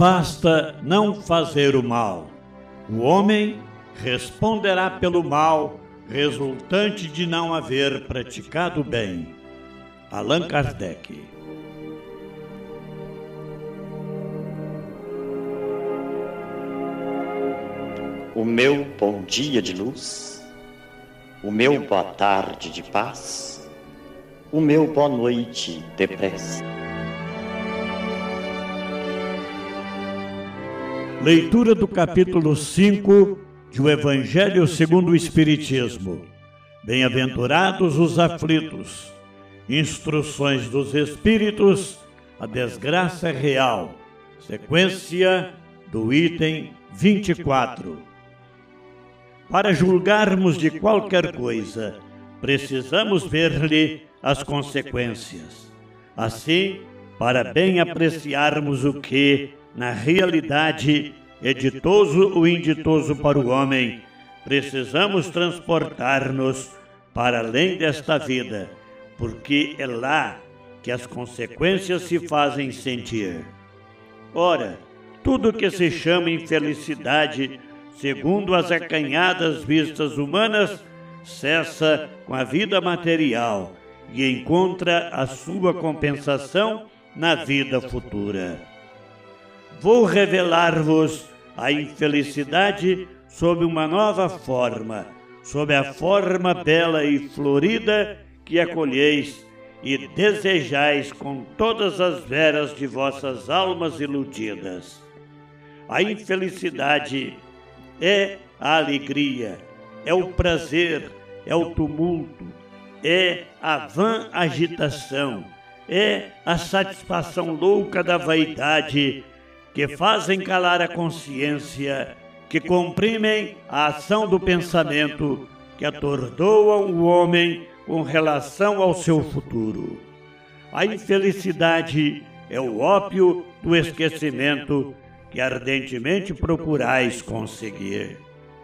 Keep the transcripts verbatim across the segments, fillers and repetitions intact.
Basta não fazer o mal. O homem responderá pelo mal resultante de não haver praticado o bem. Allan Kardec. O meu bom dia de luz, o meu boa tarde de paz, o meu boa noite de prece. Leitura do capítulo cinco de O Evangelho segundo o Espiritismo. Bem-aventurados os aflitos. Instruções dos Espíritos, a desgraça real. Sequência do item vinte e quatro. Para julgarmos de qualquer coisa, precisamos ver-lhe as consequências. Assim, para bem apreciarmos o que, na realidade, é ditoso ou inditoso para o homem, precisamos transportar-nos para além desta vida, porque é lá que as consequências se fazem sentir. Ora, tudo que se chama infelicidade, segundo as acanhadas vistas humanas, cessa com a vida material e encontra a sua compensação na vida futura. Vou revelar-vos a infelicidade sob uma nova forma, sob a forma bela e florida que acolheis e desejais com todas as veras de vossas almas iludidas. A infelicidade é a alegria, é o prazer, é o tumulto, é a vã agitação, é a satisfação louca da vaidade, que fazem calar a consciência, que comprimem a ação do pensamento, que atordoam o homem com relação ao seu futuro. A infelicidade é o ópio do esquecimento que ardentemente procurais conseguir.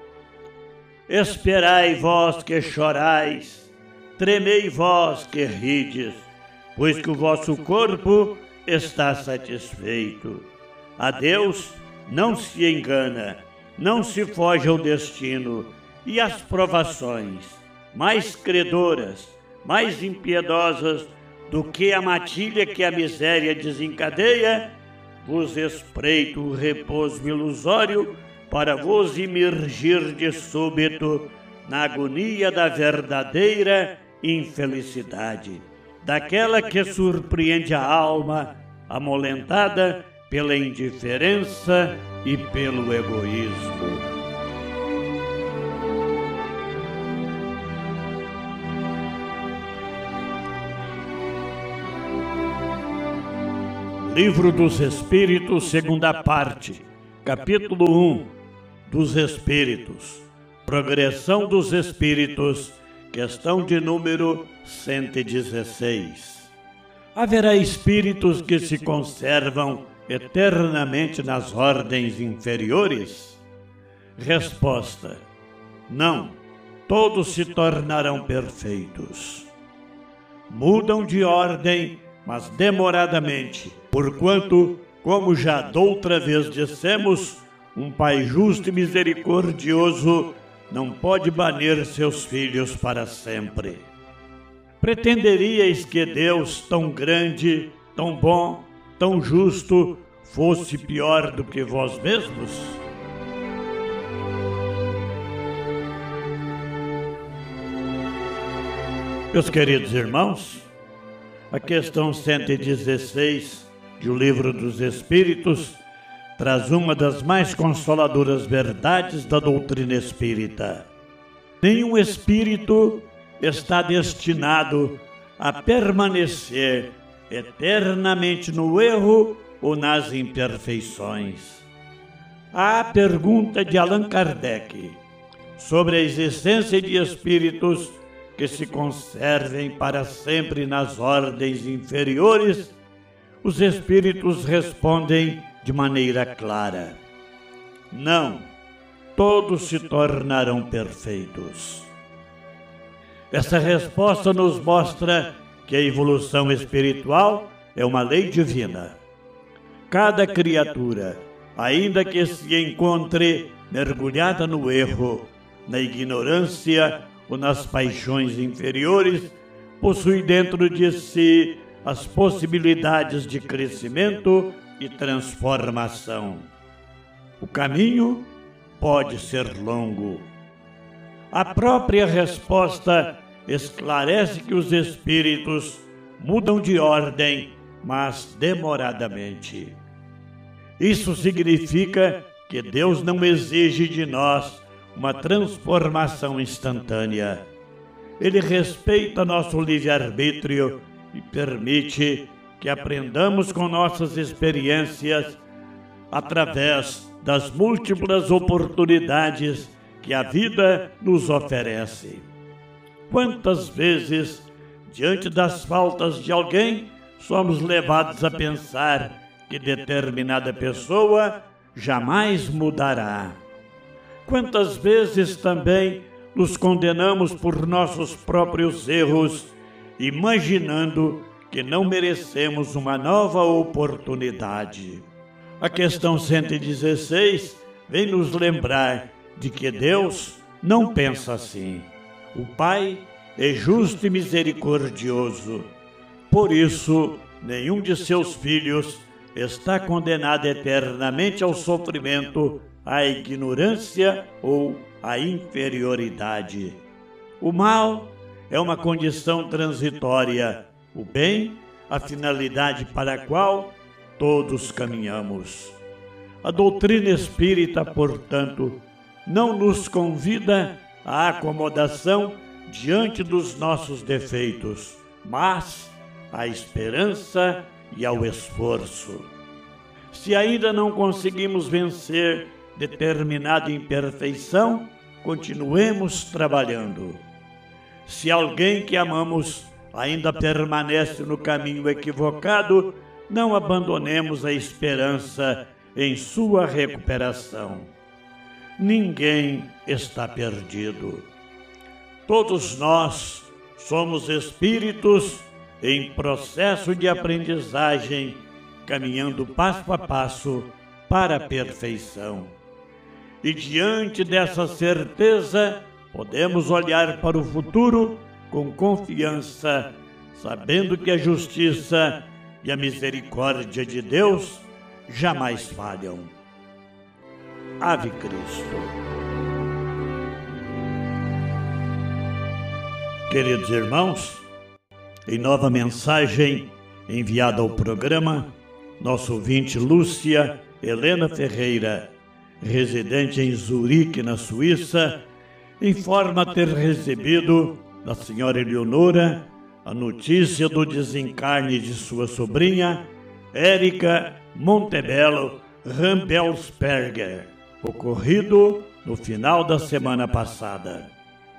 Esperai vós que chorais, tremei vós que rides, pois que o vosso corpo está satisfeito. A Deus não se engana, não se foge ao destino, e as provações, mais credoras, mais impiedosas do que a matilha que a miséria desencadeia, vos espreito o repouso ilusório para vos imergir de súbito na agonia da verdadeira infelicidade, daquela que surpreende a alma amolentada pela indiferença e pelo egoísmo. Livro dos Espíritos, segunda parte, capítulo um, dos Espíritos, Progressão dos Espíritos, questão de número cento e dezesseis. Haverá espíritos que se conservam eternamente nas ordens inferiores? Resposta: não, todos se tornarão perfeitos. Mudam de ordem, mas demoradamente, porquanto, como já doutra vez dissemos, um Pai justo e misericordioso não pode banir seus filhos para sempre. Pretenderíeis que Deus, tão grande, tão bom, tão justo, fosse pior do que vós mesmos? Meus queridos irmãos, a questão cento e dezesseis do Livro dos Espíritos traz uma das mais consoladoras verdades da doutrina espírita. Nenhum espírito está destinado a permanecer eternamente no erro ou nas imperfeições. Há a pergunta de Allan Kardec sobre a existência de espíritos que se conservem para sempre nas ordens inferiores. Os espíritos respondem de maneira clara: não, todos se tornarão perfeitos. Essa resposta nos mostra que a evolução espiritual é uma lei divina. Cada criatura ainda que se encontre mergulhada no erro, na ignorância ou nas paixões inferiores, possui dentro de si as possibilidades de crescimento e transformação. O caminho pode ser longo. A própria resposta esclarece que os espíritos mudam de ordem, mas demoradamente. Isso significa que Deus não exige de nós uma transformação instantânea. Ele respeita nosso livre-arbítrio e permite que aprendamos com nossas experiências através das múltiplas oportunidades que a vida nos oferece. Quantas vezes, diante das faltas de alguém, somos levados a pensar que determinada pessoa jamais mudará. Quantas vezes também nos condenamos por nossos próprios erros, imaginando que não merecemos uma nova oportunidade. A questão cento e dezesseis vem nos lembrar de que Deus não pensa assim. O Pai é justo e misericordioso. Por isso, nenhum de seus filhos está condenado eternamente ao sofrimento, à ignorância ou à inferioridade. O mal é uma condição transitória, o bem, a finalidade para a qual todos caminhamos. A doutrina espírita, portanto, não nos convida à acomodação diante dos nossos defeitos, mas à esperança e ao esforço. Se ainda não conseguimos vencer determinada imperfeição, continuemos trabalhando. Se alguém que amamos ainda permanece no caminho equivocado, não abandonemos a esperança em sua recuperação. Ninguém está perdido. Todos nós somos espíritos em processo de aprendizagem, caminhando passo a passo para a perfeição. E diante dessa certeza, podemos olhar para o futuro com confiança, sabendo que a justiça e a misericórdia de Deus jamais falham. Ave Cristo. Queridos irmãos, em nova mensagem enviada ao programa, nosso ouvinte Lúcia Helena Ferreira, residente em Zurique, na Suíça, informa ter recebido da senhora Eleonora a notícia do desencarne de sua sobrinha, Érica Montebello Rampelsperger, ocorrido no final da semana passada.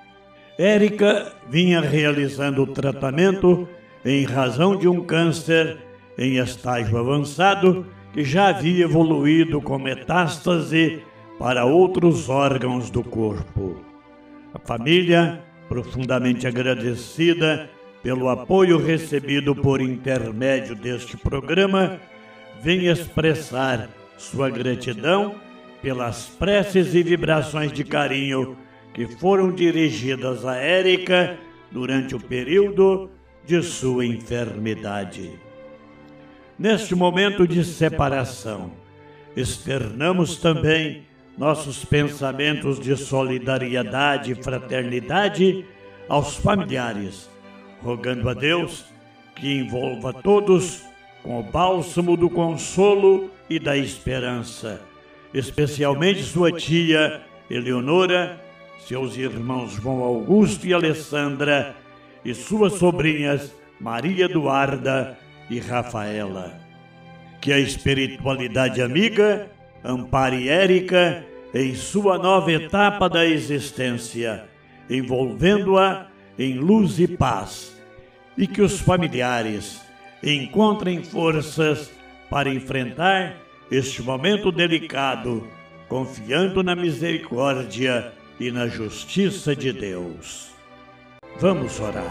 Érica vinha realizando o tratamento em razão de um câncer em estágio avançado que já havia evoluído com metástase para outros órgãos do corpo. A família, profundamente agradecida pelo apoio recebido por intermédio deste programa, vem expressar sua gratidão pelas preces e vibrações de carinho que foram dirigidas a Érica durante o período de sua enfermidade. Neste momento de separação, externamos também nossos pensamentos de solidariedade e fraternidade aos familiares, rogando a Deus que envolva todos com o bálsamo do consolo e da esperança, especialmente sua tia Eleonora, seus irmãos João Augusto e Alessandra e suas sobrinhas Maria Eduarda e Rafaela. Que a espiritualidade amiga ampare Érica em sua nova etapa da existência, envolvendo-a em luz e paz, e que os familiares encontrem forças para enfrentar este momento delicado, confiando na misericórdia e na justiça de Deus. Vamos orar.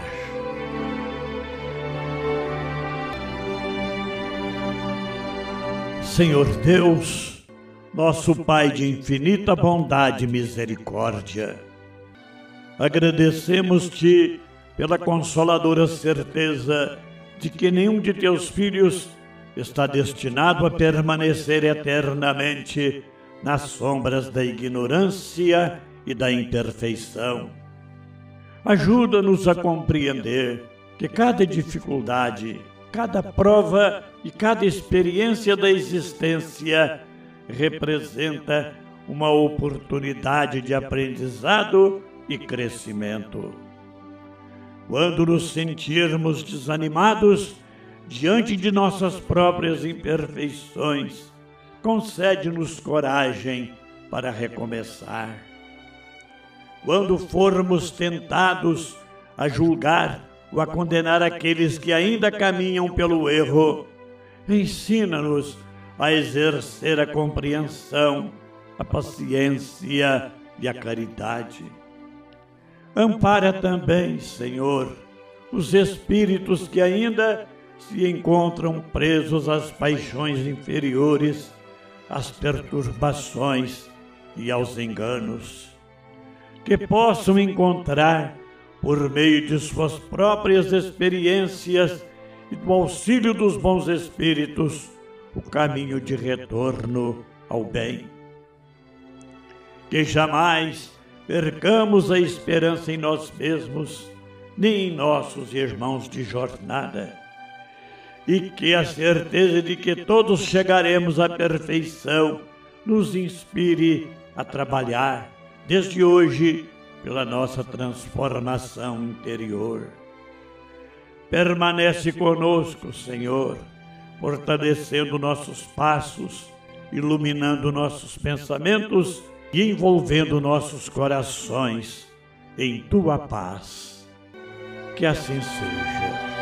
Senhor Deus, nosso Pai de infinita bondade e misericórdia, agradecemos-te pela consoladora certeza de que nenhum de teus filhos está destinado a permanecer eternamente nas sombras da ignorância e da imperfeição. Ajuda-nos a compreender que cada dificuldade, cada prova e cada experiência da existência representa uma oportunidade de aprendizado e crescimento. Quando nos sentirmos desanimados diante de nossas próprias imperfeições, concede-nos coragem para recomeçar. Quando formos tentados a julgar ou a condenar aqueles que ainda caminham pelo erro, ensina-nos a exercer a compreensão, a paciência e a caridade. Ampara também, Senhor, os espíritos que ainda se encontram presos às paixões inferiores, às perturbações e aos enganos, que possam encontrar, por meio de suas próprias experiências e do auxílio dos bons espíritos, o caminho de retorno ao bem. Que jamais percamos a esperança em nós mesmos, nem em nossos irmãos de jornada, e que a certeza de que todos chegaremos à perfeição nos inspire a trabalhar, desde hoje, pela nossa transformação interior. Permanece conosco, Senhor, fortalecendo nossos passos, iluminando nossos pensamentos e envolvendo nossos corações em Tua paz. Que assim seja.